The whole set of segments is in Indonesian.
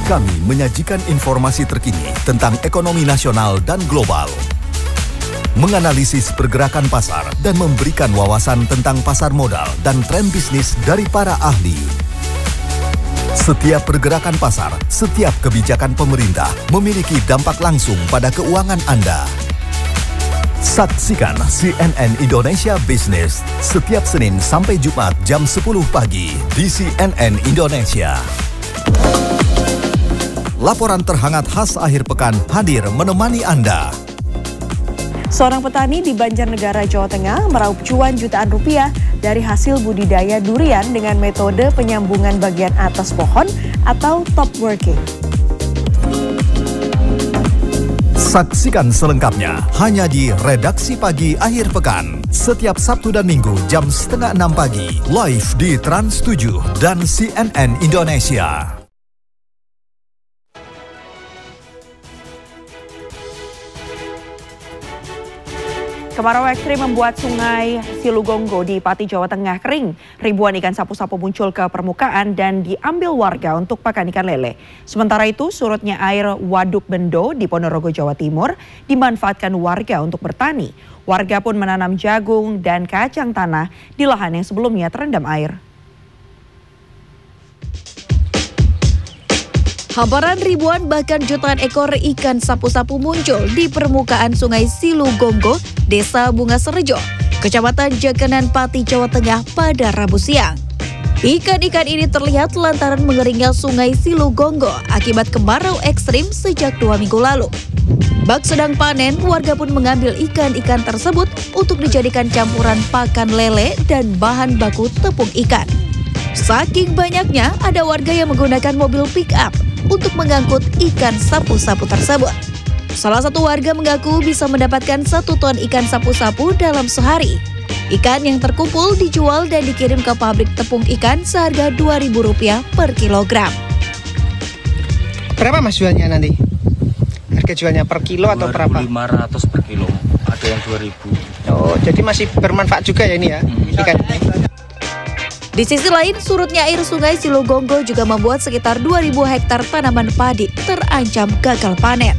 Kami menyajikan informasi terkini tentang ekonomi nasional dan global, menganalisis pergerakan pasar dan memberikan wawasan tentang pasar modal dan tren bisnis dari para ahli. Setiap pergerakan pasar, setiap kebijakan pemerintah memiliki dampak langsung pada keuangan Anda. Saksikan CNN Indonesia Business setiap Senin sampai Jumat jam 10 pagi di CNN Indonesia. Laporan terhangat khas akhir pekan hadir menemani Anda. Seorang petani di Banjarnegara, Jawa Tengah meraup cuan jutaan rupiah dari hasil budidaya durian dengan metode penyambungan bagian atas pohon atau top working. Saksikan selengkapnya hanya di Redaksi Pagi Akhir Pekan. Setiap Sabtu dan Minggu jam 5:30 pagi. Live di Trans 7 dan CNN Indonesia. Kemarau ekstrim membuat sungai Silugonggo di Pati, Jawa Tengah kering. Ribuan ikan sapu-sapu muncul ke permukaan dan diambil warga untuk pakan ikan lele. Sementara itu, surutnya air Waduk Bendo di Ponorogo, Jawa Timur dimanfaatkan warga untuk bertani. Warga pun menanam jagung dan kacang tanah di lahan yang sebelumnya terendam air. Hamparan ribuan bahkan jutaan ekor ikan sapu-sapu muncul di permukaan sungai Silugonggo, Desa Bunga Serejo, Kecamatan Jaganan, Pati, Jawa Tengah pada Rabu siang. Ikan-ikan ini terlihat lantaran mengeringnya sungai Silugonggo akibat kemarau ekstrim sejak 2 minggu lalu. Bak sedang panen, warga pun mengambil ikan-ikan tersebut untuk dijadikan campuran pakan lele dan bahan baku tepung ikan. Saking banyaknya, ada warga yang menggunakan mobil pick-up untuk mengangkut ikan sapu-sapu tersebut. Salah satu warga mengaku bisa mendapatkan 1 ton ikan sapu-sapu dalam sehari. Ikan yang terkumpul dijual dan dikirim ke pabrik tepung ikan seharga Rp2.000 per kilogram. Berapa Mas jualnya nanti? Harga jualnya per kilo atau berapa? 2.500 per kilo, ada yang 2.000. Oh, jadi masih bermanfaat juga ya ini ya, ikan ini. Di sisi lain, surutnya air sungai Silugonggo juga membuat sekitar 2.000 hektar tanaman padi terancam gagal panen.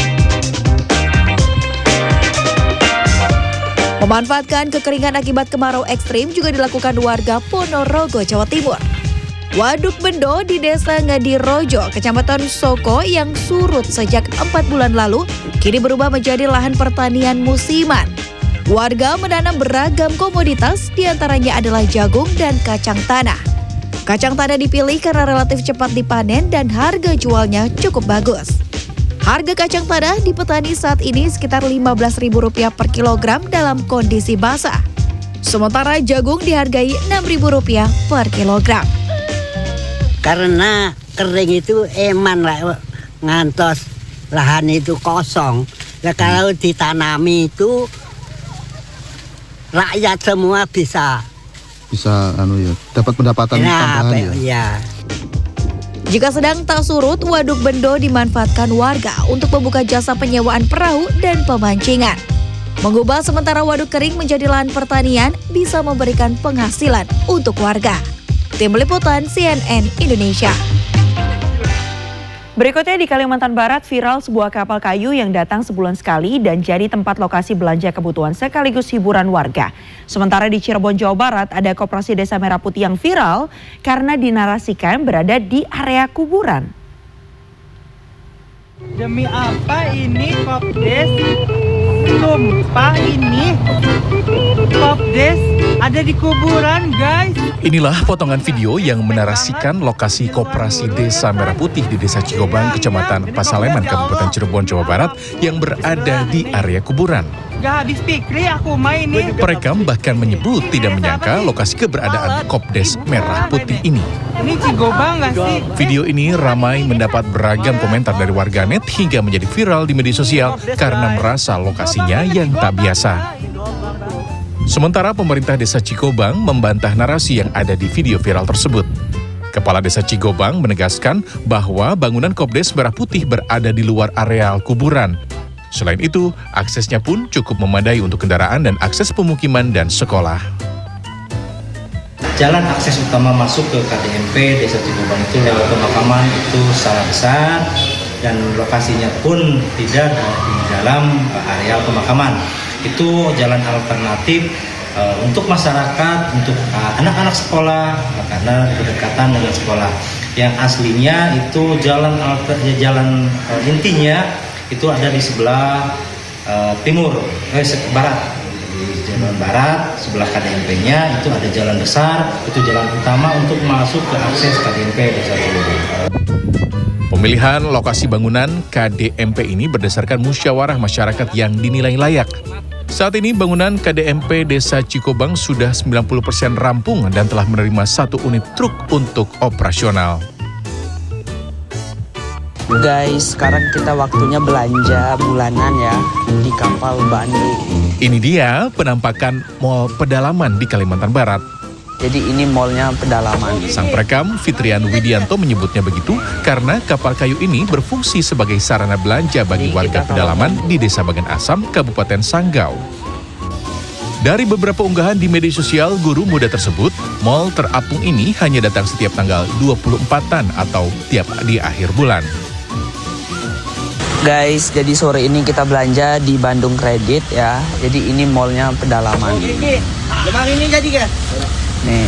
Memanfaatkan kekeringan akibat kemarau ekstrim juga dilakukan warga Ponorogo, Jawa Timur. Waduk Bendo di Desa Ngadirojo, Kecamatan Soko yang surut sejak 4 bulan lalu, kini berubah menjadi lahan pertanian musiman. Warga menanam beragam komoditas, diantaranya adalah jagung dan kacang tanah. Kacang tanah dipilih karena relatif cepat dipanen dan harga jualnya cukup bagus. Harga kacang tanah di petani saat ini sekitar Rp15.000 per kilogram dalam kondisi basah. Sementara jagung dihargai Rp6.000 per kilogram. Karena kering itu eman lah, ngantos lahan itu kosong. Nah, kalau ditanami itu rakyat semua bisa dapat pendapatan tambahan ya. Jika sedang tak surut, Waduk Bendo dimanfaatkan warga untuk membuka jasa penyewaan perahu dan pemancingan. Mengubah sementara waduk kering menjadi lahan pertanian bisa memberikan penghasilan untuk warga. Tim Liputan CNN Indonesia. Berikutnya di Kalimantan Barat viral sebuah kapal kayu yang datang sebulan sekali dan jadi tempat lokasi belanja kebutuhan sekaligus hiburan warga. Sementara di Cirebon, Jawa Barat ada Koperasi Desa Merah Putih yang viral karena dinarasikan berada di area kuburan. Demi apa ini Kopdes? Sumpah ini Kopdes ada di kuburan, guys. Inilah potongan video yang menarasikan lokasi Koperasi Desa Merah Putih di Desa Cigobang, Kecamatan Pasaleman, Kabupaten Cirebon, Jawa Barat yang berada di area kuburan. Gak habis pikir aku main nih. Mereka bahkan menyebut tidak menyangka lokasi keberadaan Kopdes Merah Putih ini. Ini Cigobang gak sih? Video ini ramai mendapat beragam komentar dari warganet hingga menjadi viral di media sosial karena merasa lokasinya yang tak biasa. Sementara pemerintah Desa Cigobang membantah narasi yang ada di video viral tersebut. Kepala Desa Cigobang menegaskan bahwa bangunan Kopdes Merah Putih berada di luar areal kuburan. Selain itu, aksesnya pun cukup memadai untuk kendaraan dan akses pemukiman dan sekolah. jalan akses utama masuk ke KDMP Desa Cikobang itu lewat pemakaman itu sangat besar, dan lokasinya pun tidak di dalam areal pemakaman. Itu jalan alternatif untuk masyarakat, untuk anak-anak sekolah, karena berdekatan dengan sekolah. Yang aslinya itu jalan intinya itu ada di sebelah barat. Di jalan barat sebelah KDMP-nya itu ada jalan besar, itu jalan utama untuk masuk ke akses KDMP Desa Cikobang. Pemilihan lokasi bangunan KDMP ini berdasarkan musyawarah masyarakat yang dinilai layak. Saat ini bangunan KDMP Desa Cikobang sudah 90% rampung dan telah menerima 1 unit truk untuk operasional. Guys, sekarang kita waktunya belanja bulanan ya di kapal Bandung. Ini dia penampakan Mall Pedalaman di Kalimantan Barat. Jadi ini mallnya Pedalaman. Sang perekam Fitrian Widianto menyebutnya begitu karena kapal kayu ini berfungsi sebagai sarana belanja bagi warga pedalaman di Desa Bagan Asam, Kabupaten Sanggau. Dari beberapa unggahan di media sosial guru muda tersebut, mall terapung ini hanya datang setiap tanggal 24-an atau tiap di akhir bulan. Guys, jadi sore ini kita belanja di Bandung Kredit ya. Jadi ini mallnya Pedalaman. Lemari ini jadi kan? Nih.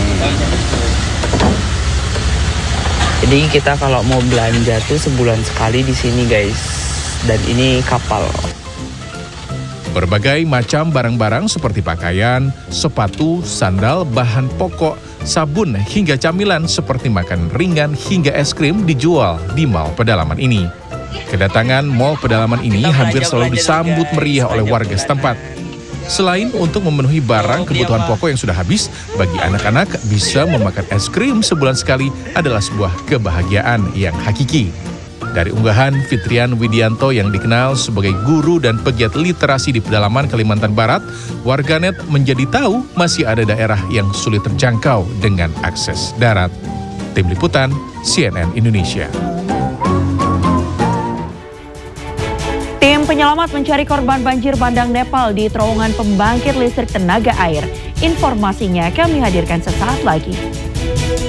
Jadi kita kalau mau belanja tuh sebulan sekali di sini guys. Dan ini kapal. Berbagai macam barang-barang seperti pakaian, sepatu, sandal, bahan pokok, sabun, hingga camilan seperti makanan ringan hingga es krim dijual di Mall Pedalaman ini. Kedatangan Mall Pedalaman ini hampir selalu disambut meriah oleh warga setempat. Selain untuk memenuhi barang kebutuhan pokok yang sudah habis, bagi anak-anak bisa memakan es krim sebulan sekali adalah sebuah kebahagiaan yang hakiki. Dari unggahan Fitrian Widianto yang dikenal sebagai guru dan pegiat literasi di pedalaman Kalimantan Barat, warganet menjadi tahu masih ada daerah yang sulit terjangkau dengan akses darat. Tim Liputan, CNN Indonesia. Tim penyelamat mencari korban banjir bandang Nepal di terowongan pembangkit listrik tenaga air. Informasinya kami hadirkan sesaat lagi.